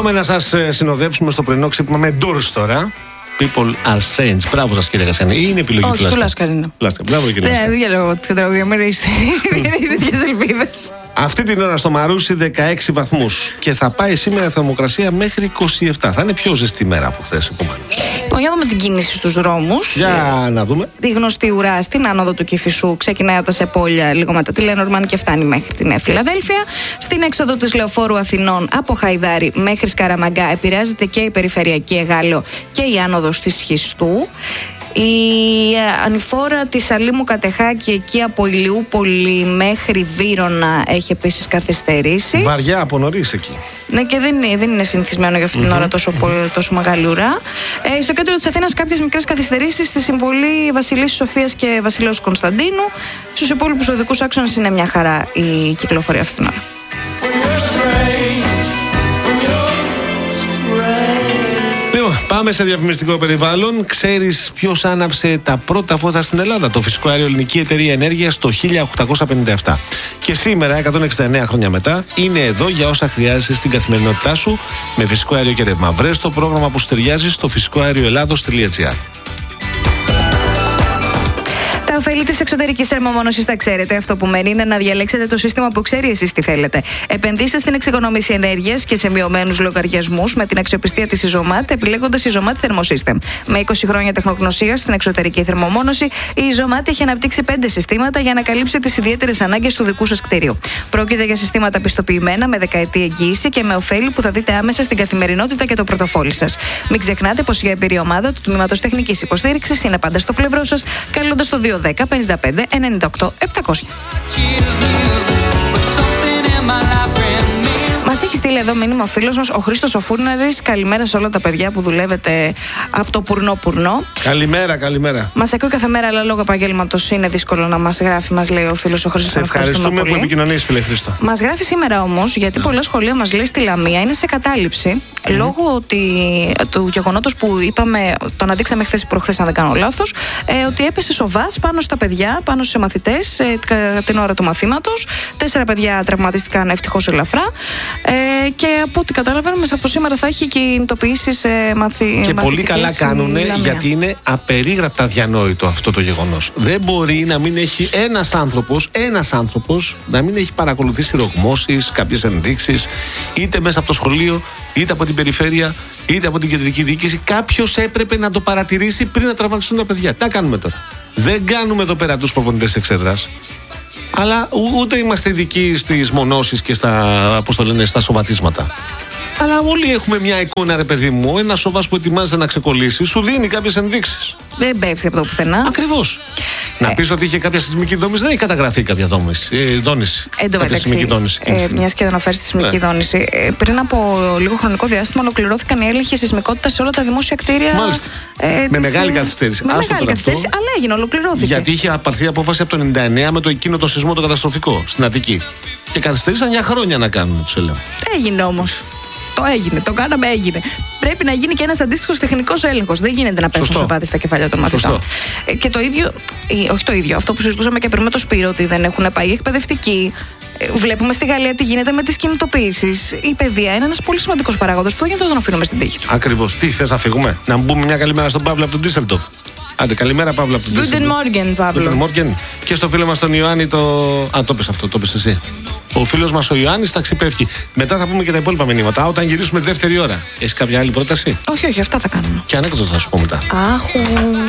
Πάμε να σας συνοδεύσουμε στο πρωινό ξύπνημα με Doors τώρα. People are strange. Μπράβο σας, κύριε Κασιανή. Ή είναι επιλογή του Λάσκα? του Λάσκα είναι. Μπράβο, κύριε Λάσκα. Δεν διαλέγω ότι τραγουδία μου είστε τέτοιες ελπίδες. Αυτή την ώρα στο Μαρούσι 16 βαθμούς. Και θα πάει σήμερα θερμοκρασία μέχρι 27. Θα είναι πιο ζεστή μέρα από χθες. Λοιπόν, για να δούμε την κίνηση στους δρόμους. Για να δούμε. Τη γνωστή ουρά στην άνοδο του Κηφισού ξεκινάει από τα Σεπόλια λίγο μετά τη Λένορμαν και φτάνει μέχρι τη Νέα Φιλαδέλφια. Στην έξοδο της Λεωφόρου Αθηνών από Χαϊδάρι μέχρι Σκαραμαγκά επηρεάζεται και η περιφερειακή Εγάλεο και η άνοδος της Σχιστού. Η ανηφόρα της Αλήμου Κατεχάκη εκεί από Ηλιούπολη μέχρι Βύρωνα έχει επίσης καθυστερήσεις. Βαριά από νωρίς εκεί. Ναι, και δεν είναι συνηθισμένο για αυτήν την ώρα τόσο μεγάλη ουρά. Στο κέντρο της Αθήνας κάποιες μικρές καθυστερήσεις στη συμβολή Βασιλίσσης Σοφίας και Βασιλέως Κωνσταντίνου. Στους υπόλοιπους οδικούς άξονες είναι μια χαρά η κυκλοφορία αυτήν την ώρα. Πάμε σε διαφημιστικό περιβάλλον. Ξέρεις ποιος άναψε τα πρώτα φώτα στην Ελλάδα? Το Φυσικό Αέριο Ελληνική Εταιρεία Ενέργειας το 1857. Και σήμερα, 169 χρόνια μετά, είναι εδώ για όσα χρειάζεσαι στην καθημερινότητά σου με φυσικό αέριο και ρεύμα. Βρες το πρόγραμμα που σου ταιριάζει στο φυσικοαερioελλάδος.gr. Τα ωφέλη της εξωτερικής θερμομόνωσης τα ξέρετε. Αυτό που μένει είναι να διαλέξετε το σύστημα που ξέρει εσείς τι θέλετε. Επενδύστε στην εξοικονόμηση ενέργειας και σε μειωμένους λογαριασμούς με την αξιοπιστία της Ιζωμάτ, επιλέγοντας Ιζωμάτ Thermosystem. Με 20 χρόνια τεχνογνωσίας στην εξωτερική θερμομόνωση, η Ιζωμάτ έχει αναπτύξει 5 συστήματα για να καλύψει τις ιδιαίτερες ανάγκες του δικού σας κτίριου. Πρόκειται για συστήματα πιστοποιημένα με δεκαετή εγγύηση και με ωφέλη που θα δείτε άμεσα στην καθημερινότητα και το πορτοφόλι σας. Μην ξεχνάτε πως η εμπειρία ομάδα του Τμήματος Τεχνικής Υποστήριξης είναι πάντα στο πλευρό σας, καλώντας το 210 55 98 700. Μας έχει στείλει εδώ μήνυμα ο φίλος μας, ο Χρήστος ο Φούρναρης. Καλημέρα σε όλα τα παιδιά που δουλεύετε από το πουρνό. Καλημέρα, καλημέρα. Μας ακούει κάθε μέρα, αλλά λόγω επαγγέλματος είναι δύσκολο να μας γράφει, μας λέει ο φίλος ο Χρήστος. Σε ευχαριστούμε που επικοινωνείς, φίλε Χρήστο. Μας γράφει σήμερα όμως, γιατί πολλά σχολεία μας λέει στη Λαμία είναι σε κατάληψη, λόγω του γεγονότος που είπαμε, το αναδείξαμε χθες ή προχθές, αν δεν κάνω λάθος, ότι έπεσε σοβάς πάνω στα παιδιά, πάνω στους μαθητές την ώρα του μαθήματος. 4 παιδιά τραυματίστηκαν ευτυχώς ελαφρά. Και από ό,τι καταλαβαίνουμε, από σήμερα θα έχει κινητοποιήσεις μαθητικές. Και πολύ καλά κάνουν, γιατί είναι απερίγραπτα αδιανόητο αυτό το γεγονός. Δεν μπορεί να μην έχει ένας άνθρωπος να μην έχει παρακολουθήσει ρογμώσεις, κάποιες ενδείξεις, είτε μέσα από το σχολείο, είτε από την περιφέρεια, είτε από την κεντρική διοίκηση. Κάποιος έπρεπε να το παρατηρήσει πριν να τραυματιστούν τα παιδιά. Τι κάνουμε τώρα? Δεν κάνουμε εδώ πέρα τους προπονητές εξέδρας. Αλλά ούτε είμαστε ειδικοί στις μονώσεις και στα σοβατίσματα. Αλλά όλοι έχουμε μια εικόνα, ρε παιδί μου. Ένα σοβάς που ετοιμάζεται να ξεκολλήσει σου δίνει κάποιες ενδείξεις. Δεν πέφτει από το πουθενά. Ακριβώς. Να πεις ότι είχε κάποια σεισμική δόνηση, δεν έχει καταγραφεί κάποια δόνηση. Εν τω μεταξύ, μιας και αναφέρεις τη σεισμική δόνηση, πριν από λίγο χρονικό διάστημα ολοκληρώθηκαν οι έλεγχοι σεισμικότητας σε όλα τα δημόσια κτίρια. Μάλιστα. Με μεγάλη καθυστέρηση. Με μεγάλη καθυστέρηση, αλλά έγινε, ολοκληρώθηκε. Γιατί είχε απαρθεί απόφαση από το 99 με το εκείνο το σεισμό το καταστροφικό στην Αττική. Και καθυστέρησαν για χρόνια να κάνουν τους ελέγχους. Έγινε όμως. Το κάναμε, έγινε. Πρέπει να γίνει και ένας αντίστοιχος τεχνικός έλεγχος. Δεν γίνεται να πέφτουν σοβάδι στα κεφάλια των μαθητών. Και το ίδιο, όχι το ίδιο, αυτό που συζητούσαμε και πριν με το Σπύρο, ότι δεν έχουν πάει εκπαιδευτικοί. Βλέπουμε στη Γαλλία τι γίνεται με τις κινητοποιήσεις. Η παιδεία είναι ένας πολύ σημαντικός παράγοντας που δεν γίνεται να τον αφήνουμε στην τύχη του. Ακριβώς. Τι θες να φύγουμε? Να μπούμε μια καλημέρα στον Παύλο από τον Ντίσσελντορφ. Άντε, καλημέρα Παύλο από τον Ντίσσελντορφ. Guten Morgen, Παύλο. Guten Morgen. Και στο φίλο μας τον Ιωάννη το πες αυτό, το πες εσύ. Ο φίλος μας ο Ιωάννης ταξιπεύχει. Μετά θα πούμε και τα υπόλοιπα μηνύματα. Όταν γυρίσουμε δεύτερη ώρα. Έχεις κάποια άλλη πρόταση? Όχι, αυτά θα κάνουμε. Και ανέκδοτο θα σου πω μετά. Άχου.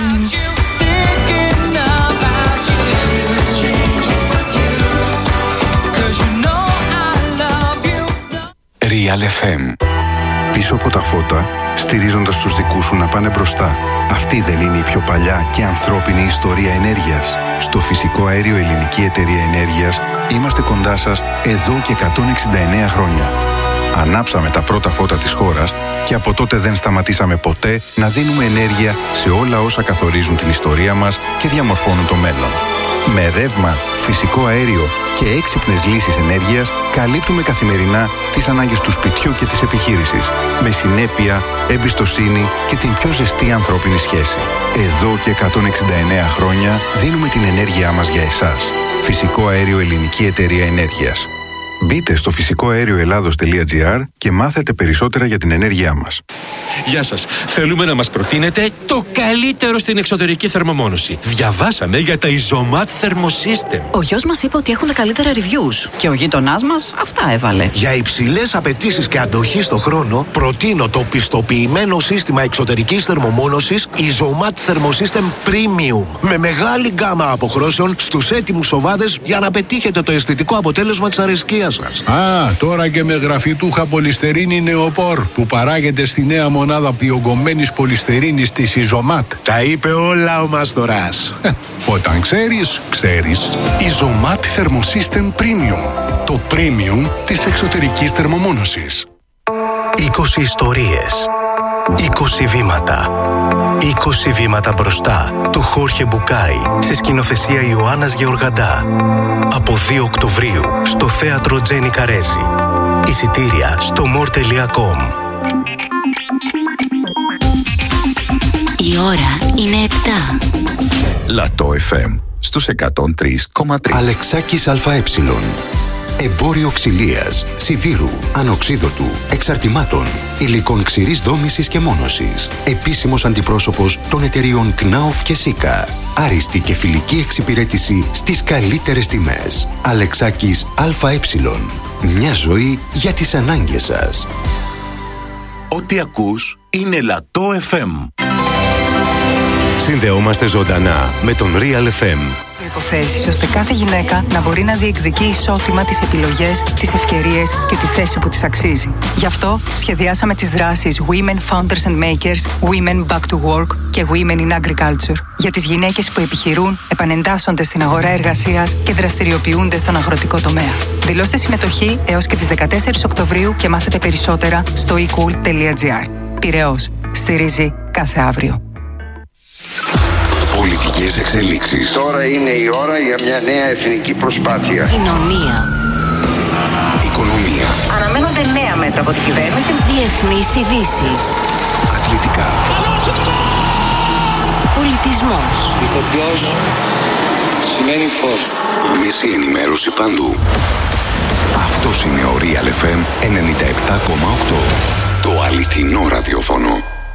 Real FM. Πίσω από τα φώτα, στηρίζοντας τους δικούς σου να πάνε μπροστά. Αυτή δεν είναι η πιο παλιά και ανθρώπινη ιστορία ενέργειας? Στο Φυσικό Αέριο Ελληνική Εταιρεία Ενέργειας είμαστε κοντά σας εδώ και 169 χρόνια. Ανάψαμε τα πρώτα φώτα της χώρας και από τότε δεν σταματήσαμε ποτέ να δίνουμε ενέργεια σε όλα όσα καθορίζουν την ιστορία μας και διαμορφώνουν το μέλλον. Με ρεύμα, φυσικό αέριο και έξυπνες λύσεις ενέργειας καλύπτουμε καθημερινά τις ανάγκες του σπιτιού και της επιχείρησης. Με συνέπεια, εμπιστοσύνη και την πιο ζεστή ανθρώπινη σχέση. Εδώ και 169 χρόνια δίνουμε την ενέργειά μας για εσάς. Φυσικό Αέριο Ελληνική Εταιρεία Ενέργειας. Μπείτε στο φυσικοαέρioελλάδος.gr και μάθετε περισσότερα για την ενέργειά μας. Γεια σας. Θέλουμε να μας προτείνετε το καλύτερο στην εξωτερική θερμομόνωση. Διαβάσαμε για τα Isomat Thermosystem. Ο γιος μας είπε ότι έχουν τα καλύτερα reviews και ο γείτονάς μας αυτά έβαλε. Για υψηλές απαιτήσεις και αντοχή στο χρόνο, προτείνω το πιστοποιημένο σύστημα εξωτερικής θερμομόνωσης Isomat Thermosystem Premium. Με μεγάλη γκάμα αποχρώσεων στους έτοιμους οβάδες για να πετύχετε το αισθητικό αποτέλεσμα της αρεσκίας σας. Τώρα και με γραφιτούχα πολυστερίνη νεοπόρ που παράγεται στη νέα μονάδα διογκωμένης πολυστερίνης της Isomat. Τα είπε όλα ο Μάστορας. Όταν ξέρεις, ξέρεις. Isomat Thermosystem Premium. Το premium της εξωτερικής θερμομόνωσης. 20 ιστορίες. 20 βήματα. 20 βήματα μπροστά του Χόρχε Μπουκάι σε σκηνοθεσία Ιωάννας Γεωργαντά. Από 2 Οκτωβρίου στο θέατρο Τζένι Καρέζη. Εισιτήρια στο more.com. Η ώρα είναι 7. Λατό FM στους 103,3. Αλεξάκης ΑΕ. Εμπόριο ξυλίας, σιδήρου, ανοξίδωτου, εξαρτημάτων, υλικών ξηρής δόμησης και μόνωσης. Επίσημος αντιπρόσωπος των εταιριών Knauf και Sika. Άριστη και φιλική εξυπηρέτηση στις καλύτερες τιμές. Αλεξάκης ΑΕ. Μια ζωή για τις ανάγκες σας. Ό,τι ακούς είναι Λατό FM. Συνδεόμαστε ζωντανά με τον Real FM. Υποθέσεις ώστε κάθε γυναίκα να μπορεί να διεκδικεί ισότιμα τις επιλογές, τις ευκαιρίες και τη θέση που της αξίζει. Γι' αυτό σχεδιάσαμε τις δράσεις Women Founders and Makers, Women Back to Work και Women in Agriculture για τις γυναίκες που επιχειρούν, επανεντάσσονται στην αγορά εργασίας και δραστηριοποιούνται στον αγροτικό τομέα. Δηλώστε συμμετοχή έως και τις 14 Οκτωβρίου και μάθετε περισσότερα στο ecool.gr. Πειραιώς. Στηρίζει κάθε αύριο. Πολιτικές εξελίξεις. Τώρα είναι η ώρα για μια νέα εθνική προσπάθεια. Κοινωνία. Οικονομία. Αναμένονται νέα μέτρα από την κυβέρνηση. Διεθνείς ειδήσεις. Αθλητικά. Πολιτισμός. Ηθοποιός σημαίνει φως. Άμεση ενημέρωση παντού. Αυτός είναι ο Real FM 97,8. Το αληθινό ραδιόφωνο.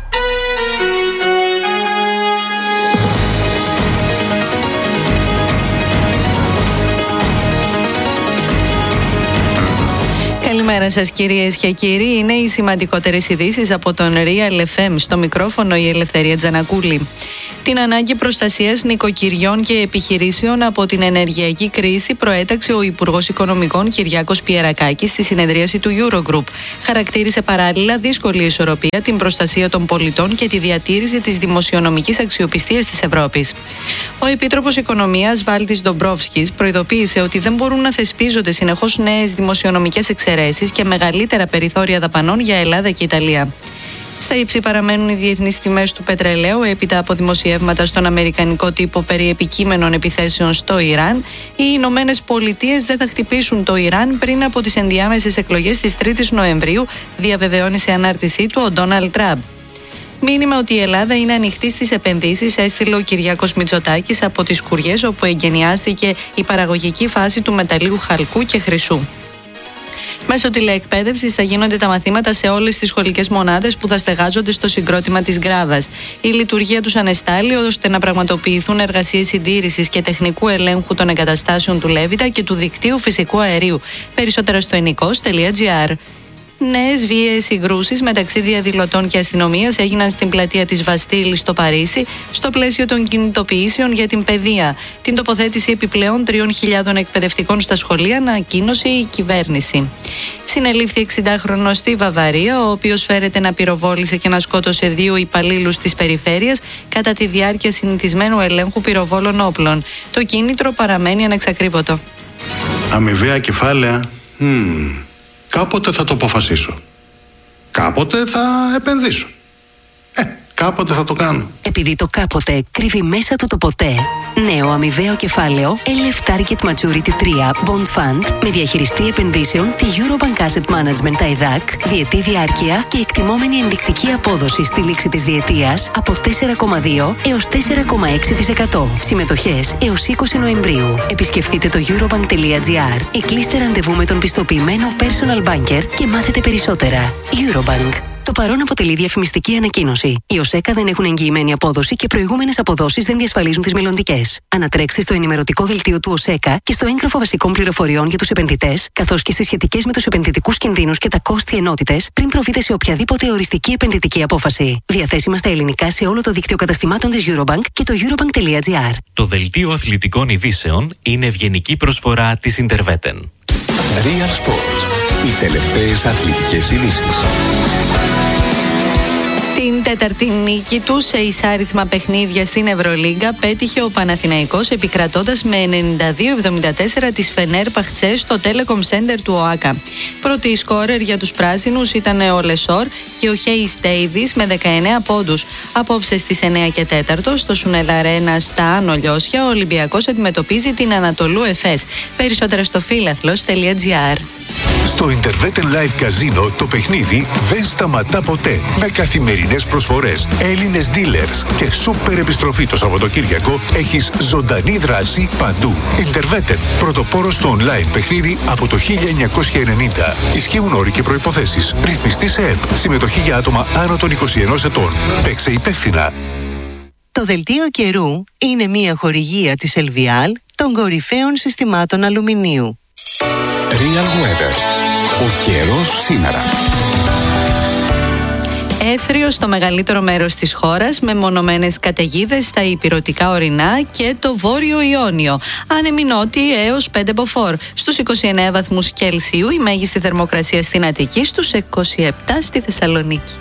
Καλημέρα σας κυρίες και κύριοι. Είναι οι σημαντικότερες ειδήσεις από τον Real FM. Στο μικρόφωνο η Ελευθερία Τζανακούλη. Την ανάγκη προστασίας νοικοκυριών και επιχειρήσεων από την ενεργειακή κρίση προέταξε ο Υπουργός Οικονομικών Κυριάκος Πιερακάκης στη συνεδρίαση του Eurogroup. Χαρακτήρισε παράλληλα δύσκολη ισορροπία την προστασία των πολιτών και τη διατήρηση της δημοσιονομικής αξιοπιστίας της Ευρώπης. Ο Επίτροπος Οικονομίας Βάλτης Ντομπρόφσκης προειδοποίησε ότι δεν μπορούν να θεσπίζονται συνεχώς νέες δημοσιονομικές εξαιρέσεις και μεγαλύτερα περιθώρια δαπανών για Ελλάδα και Ιταλία. Στα ύψη παραμένουν οι διεθνείς τιμές του πετρελαίου έπειτα από δημοσιεύματα στον αμερικανικό τύπο περί επικείμενων επιθέσεων στο Ιράν. Οι Ηνωμένες Πολιτείες δεν θα χτυπήσουν το Ιράν πριν από τις ενδιάμεσες εκλογές της 3ης Νοεμβρίου, διαβεβαιώνει σε ανάρτησή του ο Ντόναλντ Τραμπ. Μήνυμα ότι η Ελλάδα είναι ανοιχτή στις επενδύσεις έστειλε ο Κυριάκος Μητσοτάκης από τις Κουριές, όπου εγκαινιάστηκε η παραγωγική φάση του μεταλλίου χαλκού και χρυσού. Μέσω τηλεεκπαίδευσης θα γίνονται τα μαθήματα σε όλες τις σχολικές μονάδες που θα στεγάζονται στο συγκρότημα της Γκράβας. Η λειτουργία τους ανεστάλλει ώστε να πραγματοποιηθούν εργασίες συντήρησης και τεχνικού ελέγχου των εγκαταστάσεων του Λέβητα και του δικτύου φυσικού αερίου. Περισσότερα στο ενικός.gr. Νέες βίαιες συγκρούσεις μεταξύ διαδηλωτών και αστυνομίας έγιναν στην πλατεία της Βαστίλη στο Παρίσι, στο πλαίσιο των κινητοποιήσεων για την παιδεία. Την τοποθέτηση επιπλέον 3.000 εκπαιδευτικών στα σχολεία ανακοίνωσε η κυβέρνηση. Συνελήφθη 60χρονος στη Βαβαρία, ο οποίος φέρεται να πυροβόλησε και να σκότωσε 2 υπαλλήλους της περιφέρειας κατά τη διάρκεια συνηθισμένου ελέγχου πυροβόλων όπλων. Το κίνητρο παραμένει ανεξακρίβωτο. Αμοιβαία κεφάλαια. Κάποτε θα το αποφασίσω. Κάποτε θα επενδύσω. Κάποτε θα το κάνω. Επειδή το κάποτε κρύβει μέσα του το ποτέ. Νέο αμοιβαίο κεφάλαιο LF Target Maturity 3 Bond Fund με διαχειριστή επενδύσεων τη Eurobank Asset Management ΤΑΕΔΑΚ, διετή διάρκεια και εκτιμόμενη ενδεικτική απόδοση στη λήξη της διετίας από 4,2 έως 4,6%. Συμμετοχές έως 20 Νοεμβρίου. Επισκεφτείτε το eurobank.gr ή κλείστε ραντεβού με τον πιστοποιημένο personal banker και μάθετε περισσότερα. Eurobank. Το παρόν αποτελεί διαφημιστική ανακοίνωση. Οι ΟΣΕΚΑ δεν έχουν εγγυημένη απόδοση και προηγούμενες αποδόσεις δεν διασφαλίζουν τις μελλοντικές. Ανατρέξτε στο ενημερωτικό δελτίο του ΟΣΕΚΑ και στο έγγραφο βασικών πληροφοριών για τους επενδυτές, καθώς και στις σχετικές με τους επενδυτικούς κινδύνους και τα κόστη ενότητες, πριν προβείτε σε οποιαδήποτε οριστική επενδυτική απόφαση. Διαθέσιμα στα ελληνικά σε όλο το δίκτυο καταστημάτων της Eurobank και το eurobank.gr. Το δελτίο αθλητικών ειδήσεων είναι ευγενική προσφορά της Interveten. Real Sports. Οι τελευταίες αθλητικές ειδήσεις. Την τέταρτη νίκη του σε εισάριθμα παιχνίδια στην Ευρωλίγκα πέτυχε ο Παναθηναϊκός επικρατώντας με 92-74 της Φενέρ Παχτσέ στο Telecom Center του ΟΑΚΑ. Πρώτη σκόρερ για τους πράσινους ήταν ο Λεσόρ και ο Χέις Ντέιβις με 19 πόντους. Απόψε στις 9 και 4 στο Σουνέλ Αρένα στα Άνω Λιώσια ο Ολυμπιακός αντιμετωπίζει την Ανατολού Εφές. Περισσότερα στο φίλαθλος.gr. Στο Interveten Live Casino το παιχνίδι δεν σταματά ποτέ. Με καθημερινές προσφορές, Έλληνες dealers και σούπερ επιστροφή το Σαββατοκύριακο έχεις ζωντανή δράση παντού. Interveten, πρωτοπόρος στο online παιχνίδι από το 1990. Ισχύουν όροι και προϋποθέσεις. Ρυθμιστή σε ΕΠ. Συμμετοχή για άτομα άνω των 21 ετών. Παίξε υπεύθυνα. Το δελτίο καιρού είναι μια χορηγία της Ελβιάλ των κορυφαίων συστημάτων αλουμινίου. Real Weather. Ο καιρός σήμερα. Έθριο στο μεγαλύτερο μέρος της χώρας με μονομένες καταιγίδες στα ηπειρωτικά ορεινά και το βόρειο Ιόνιο. Άνεμη νότιοι έως 5 μποφόρ. Στους 29 βαθμούς Κελσίου η μέγιστη θερμοκρασία στην Αττική, στους 27 στη Θεσσαλονίκη.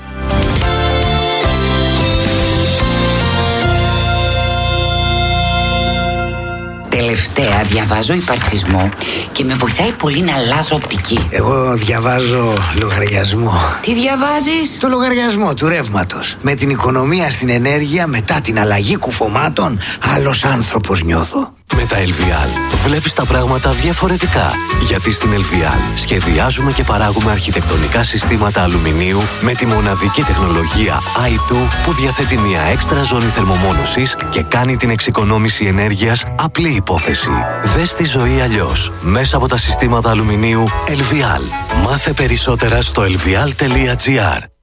Τελευταία διαβάζω υπαρξισμό και με βοηθάει πολύ να αλλάζω οπτική. Εγώ διαβάζω λογαριασμό. Τι διαβάζεις? Το λογαριασμό του ρεύματος. Με την οικονομία στην ενέργεια μετά την αλλαγή κουφωμάτων, άλλος άνθρωπος νιώθω. Με τα LVL βλέπεις τα πράγματα διαφορετικά. Γιατί στην LVL σχεδιάζουμε και παράγουμε αρχιτεκτονικά συστήματα αλουμινίου με τη μοναδική τεχνολογία i2 που διαθέτει μια έξτρα ζώνη θερμομόνωσης και κάνει την εξοικονόμηση ενέργειας απλή υπόθεση. Δες τη ζωή αλλιώς μέσα από τα συστήματα αλουμινίου LVL. Μάθε περισσότερα στο lvl.gr.